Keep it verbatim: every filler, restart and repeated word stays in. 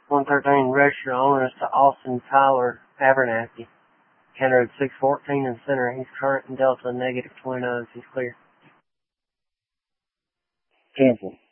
one thirteen, register owners to Austin Tyler Abernathy. County Road six fourteen in center. He's current in Delta, negative twenty-nine. He's clear. Cancel.